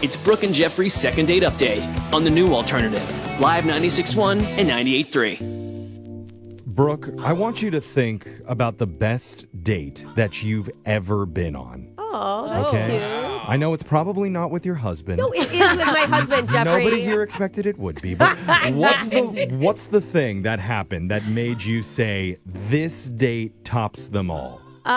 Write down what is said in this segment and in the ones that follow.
It's Brooke and Jeffrey's second date update on the new alternative. Live 96.1 and 98.3. Brooke, I want you to think about the best date that you've ever been on. Oh, that's Okay. cute. I know it's probably not with your husband. No, it is with my husband, Jeffrey. Nobody here expected it would be. But what's the thing that happened that made you say this date tops them all?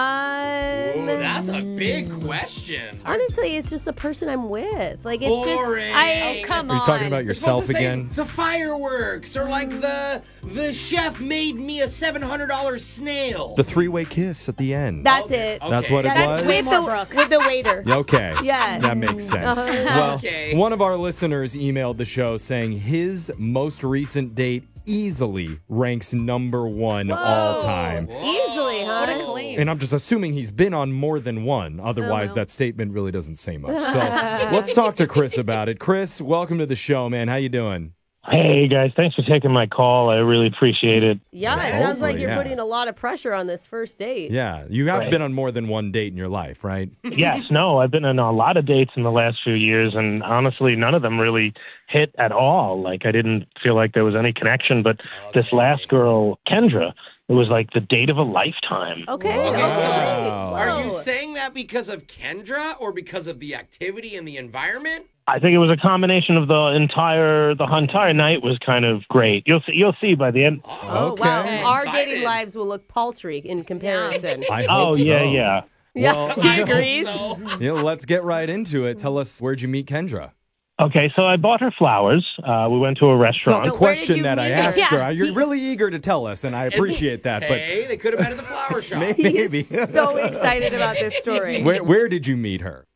Ooh, that's a big question. Honestly, it's just the person I'm with. Like, it's Boring. just Come Are on. you talking about You're supposed yourself to say again? the fireworks, or like the chef made me a $700 snail. The three-way kiss at the end. That's it. That's what it That's was? with More the Brooke. with the waiter. Okay. Yeah. That makes sense. Uh-huh. Well, Okay. one of our listeners emailed the show saying his most recent date easily ranks number one all time. Easily, huh? What a claim. And I'm just assuming he's been on more than one. Otherwise, well. that statement really doesn't say much. So let's talk to Chris about it. Chris, welcome to the show, man. How you doing? Hey, guys. Thanks for taking my call. I really appreciate it. Yeah, it Hopefully, sounds like you're yeah. putting a lot of pressure on this first date. Yeah, you have Right. been on more than one date in your life, right? Yes, no, I've been on a lot of dates in the last few years, and honestly, none of them really hit at all. Like, I didn't feel like there was any connection, but this last girl, Kendra, it was like the date of a lifetime. Okay. Okay, all so right. are you Whoa. saying that because of Kendra or because of the activity and the environment? I think it was a combination of the entire night was kind of great. You'll see by the end. Oh, Okay. wow. Our Excited. dating lives will look paltry in comparison. I hope Oh, yeah, so. yeah. Yeah, he agrees. So, Let's get right into it. Tell us, where'd you meet Kendra? Okay, so I bought her flowers. We went to a It's not restaurant. the So where did question you that I meet her? asked Yeah. her. You're really eager to tell us, and I appreciate that. hey, they could have been at the flower shop. But He maybe. is so excited about this story. Where did you meet her?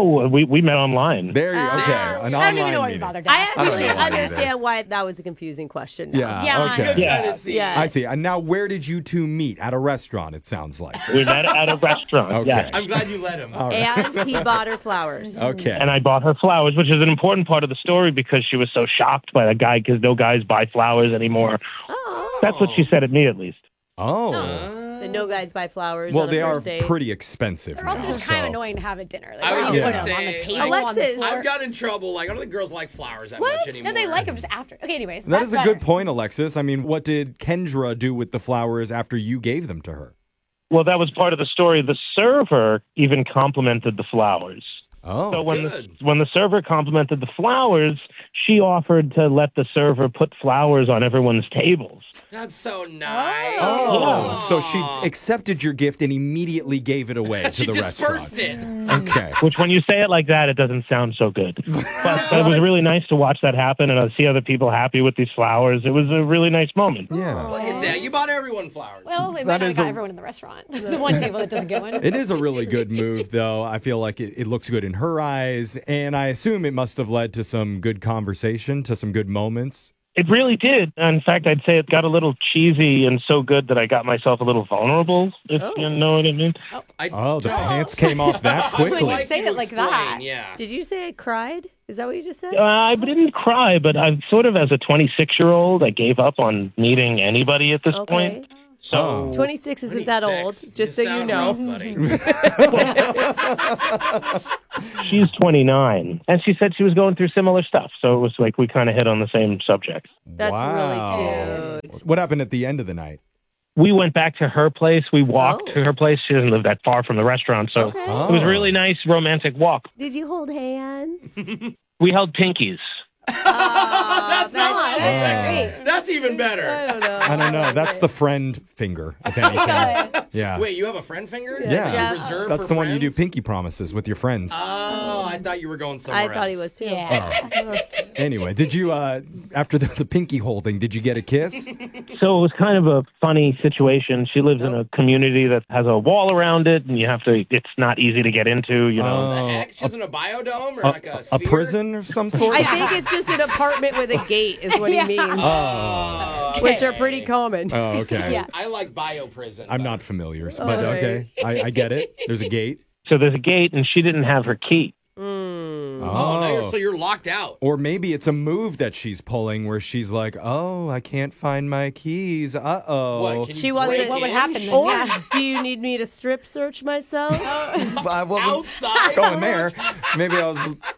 We met online. There you okay. An I don't even online know why you meeting. bothered to I ask. don't actually know why you did. understand why that was a confusing question. now. Yeah. Yeah. Okay. Good Yeah. kind of scene. Yeah. I see. And now, where did you two meet? At a restaurant, it sounds like. We met at a restaurant. Okay. Yes. I'm glad you let him. All right. And he bought her flowers. Okay. And I bought her flowers, which is an important part of the story because she was so shocked by the guy because no guys buy flowers anymore. Oh. That's what she said at me, at least. Oh. The no guys buy flowers Well, on a they first are date. pretty expensive They're also now, just kind of so- annoying to have at dinner. Like, I where was do you gonna put them on the say, table? like, on the Alexis. floor? I've got in trouble. Like, I don't think girls like flowers that What? much anymore. And they like them just after. Okay, anyways. That that's is a better. good point, Alexis. I mean, what did Kendra do with the flowers after you gave them to her? Well, that was part of the story. The server even complimented the flowers. Oh. So when good. when the server complimented the flowers, she offered to let the server put flowers on everyone's tables. That's so nice. Oh, so she accepted your gift and immediately gave it away to She the dispersed restaurant. it. Okay. Which, when you say it like that, it doesn't sound so good. But it was really nice to watch that happen and see other people happy with these flowers. It was a really nice moment. Yeah. Look at that. You bought everyone flowers. Well, they That might not is got a- everyone in the restaurant. The one table that doesn't get one. It is a really good move, though. I feel like it looks good in her eyes, and I assume it must have led to some good conversation, to some good moments. It really did. In fact, I'd say it got a little cheesy and so good that I got myself a little vulnerable, if you know what I mean. Oh, the pants came off that quickly. Like, say it like that. Yeah. Did you say I cried? Is that what you just said? I didn't cry, but I'm sort of, as a 26-year-old, I gave up on meeting anybody at this Okay. point. So 26 isn't that old, 26. just so you sound know. rough, buddy. she's 29, and she said she was going through similar stuff. So it was like we kind of hit on the same subject. That's really cute. What happened at the end of the night? We went back to her place. We walked Oh. to her place. She doesn't live that far from the restaurant, so Okay. it was a really nice romantic walk. Did you hold hands? We held pinkies. That's not Great. That's even better. I don't know. That's the friend finger, if anything. Yeah. Wait, you have a friend finger? Yeah. Jeff. Reserved That's for the one you do friends? pinky promises with your friends. Oh, I thought you were going somewhere I thought he else. was too. Yeah. Anyway, did you, after the pinky holding, did you get a kiss? So it was kind of a funny situation. She lives in a community that has a wall around it, and it's not easy to get into, you know. The heck? She's in a biodome or like a A sphere? prison of some sort? I think it's just an apartment with a gate is what he means, Oh, which are pretty common. Oh, okay. Yeah. I like bio prison. I'm but- not familiar, but All okay. I get it. There's a gate. So there's a gate, and she didn't have her key. Oh, now you're locked out. Or maybe it's a move that she's pulling where she's like, oh, I can't find my keys. Uh-oh. What? Can you She wants break it- What would in? happen then? Or Yeah. do you need me to strip search myself? I wasn't Outside? going there. Maybe I was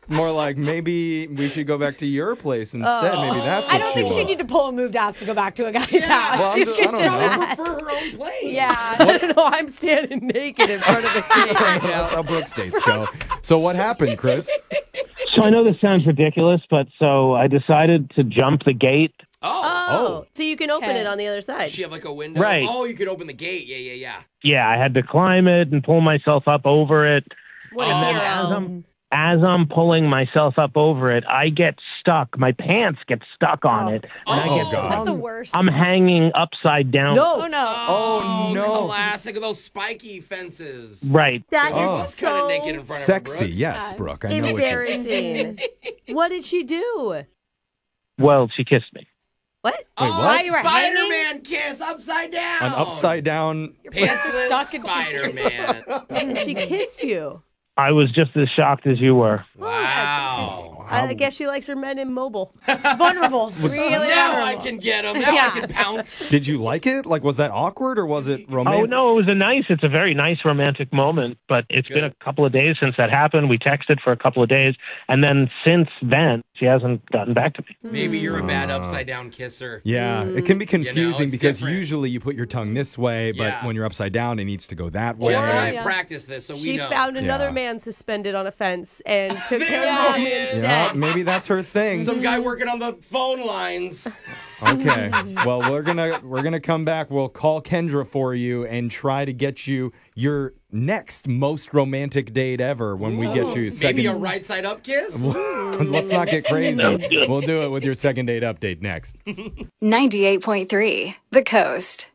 More like maybe we should go back to your place instead. Maybe that's what I don't think she she'd need to pull a move to ask to go back to a guy's house. Well, You I should don't just know. ask. For her own place. Yeah. I don't know. I'm standing naked in front of the gate right now. That's how Brooks dates go. So what happened, Chris? So I know this sounds ridiculous, but so I decided to jump the gate. Oh, so you can open Okay. it on the other side. Does she have like a window? Right. Oh, you could open the gate. Yeah. Yeah, I had to climb it and pull myself up over it. What Oh. a As hero. I'm pulling myself up over it, I get stuck. My pants get stuck on it. And I get God. That's the worst. I'm hanging upside down. Oh, no. Oh, no. Classic of those spiky fences. Right. That is Oh. Kind of so naked in front of her, Sexy, Brooke. yes, Brooke. I know what you embarrassing. What did she do? Well, she kissed me. What? Wait, what? you were Spider-Man kiss upside down. An upside down. Pantsless stuck and she's- Spider-Man. And she kissed you. I was just as shocked as you were. Wow. I guess she likes her men immobile. Vulnerable. Really Now vulnerable. I can get him. Now Yeah. I can pounce. Did you like it? Like, was that awkward or was it romantic? Oh, no, it was it's a very nice romantic moment, but it's been a couple of days since that happened. We texted for a couple of days, and then since then, she hasn't gotten back to me. Maybe you're a bad upside down kisser. Yeah, it can be confusing it's because different. usually you put your tongue this way, but Yeah. when you're upside down, it needs to go that way. Jill and I Yeah. practiced this, so we She know. found another Yeah. man suspended on a fence and took There care of he him is. instead. Yeah, maybe that's her thing. Some guy working on the phone lines. Okay. Well, we're gonna come back. We'll call Kendra for you and try to get you your next most romantic date ever when we get you second. Maybe a right side up kiss. Let's not get crazy. We'll do it with your second date update next. 98.3 The Coast.